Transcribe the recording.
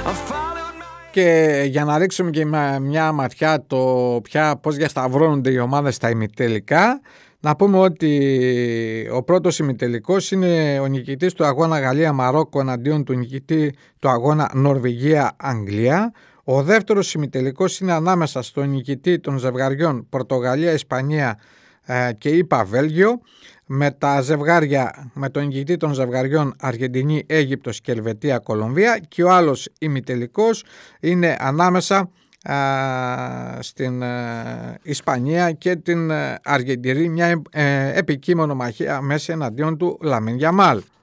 Και για να ρίξουμε και μια ματιά το πώς διασταυρώνονται οι ομάδες στα ημιτελικά, να πούμε ότι ο πρώτος ημιτελικός είναι ο νικητής του αγώνα Γαλλία-Μαρόκο εναντίον του νικητή του αγώνα Νορβηγία-Αγγλία. Ο δεύτερος ημιτελικός είναι ανάμεσα στο νικητή των ζευγαριών Πορτογαλία-Ισπανία και ΗΠΑ-Βέλγιο, με τα ζευγάρια, με τον νικητή των ζευγαριών Αργεντινή-Αίγυπτος και Ελβετία-Κολομβία, και ο άλλος ημιτελικός είναι ανάμεσα στην Ισπανία και την Αργεντινή, μια επική μονομαχία μέση εναντίον του Λαμίν Γιαμάλ.